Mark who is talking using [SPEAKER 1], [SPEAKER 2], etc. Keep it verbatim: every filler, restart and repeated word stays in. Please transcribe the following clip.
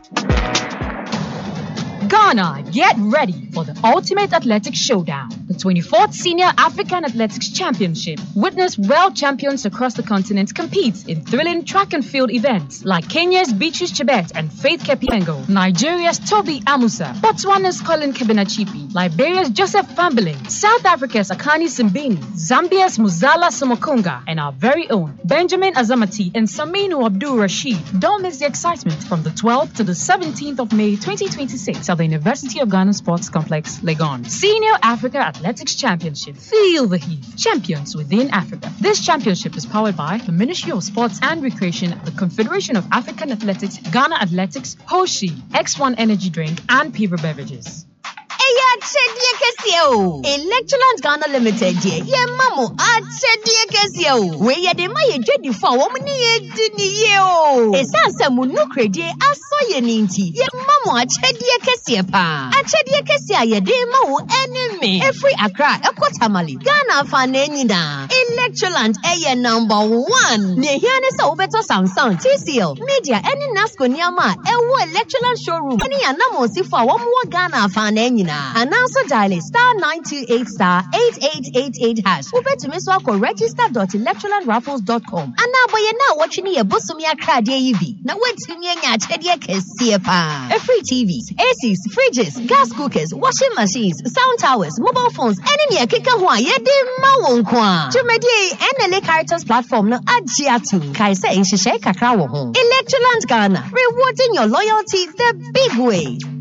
[SPEAKER 1] Ghana, get ready for the ultimate athletics showdown, the twenty-fourth Senior African Athletics Championship. Witness world champions across the continent compete in thrilling track and field events like Kenya's Beatrice Chebet and Faith Kepiengo, Nigeria's Toby Amusa, Botswana's Colin Kebenachipi, Liberia's Joseph Fambeling, South Africa's Akani Simbini, Zambia's Muzala Somokunga, and our very own Benjamin Azamati and Saminu Abdul Rashid. Don't miss the excitement from the twelfth to the seventeenth of May twenty twenty-six at the University of Ghana Sports Complex, Legon. Senior Africa Athletics Championship. Feel the heat. Champions within Africa. This championship is powered by the Ministry of Sports and Recreation, the Confederation of African Athletics, Ghana Athletics, Hoshi, X one Energy Drink, and Piva Beverages.
[SPEAKER 2] Electroland Ghana Limited, ye mamu achedie kesio. We ye de ma ye dwedi fa wo mni ye dini ye o. Esanse mu no kredi aso ye ninti. Ye mamu achedie kesie pa. Achedie kesie ye de ma wo enemy. Every Accra, Ekotamali, Ghana fa na nyina. Electroland eye number one. Ne hiane sa obeto Samsung, T C L, Media, any Nasco niama, ewo Electroland showroom. Any anamo si fa wo mo Ghana fa na nyina. And also dial star nine two eight star eight eight eight eight hash. Ube to miss wako register dot electroland raffles dot com. And now boy now watching ye busumia crowd ye bi. Now wait to me nya chedie kesie pa. Free T Vs, A Cs, fridges, gas cookers, washing machines, sound towers, mobile phones, any near kika hwa ye de ma won kwa. Jumedie N L A Caritas platform no ajiatu. Kai say in shishe kakra wo ho. Electroland Ghana, rewarding your loyalty the big way.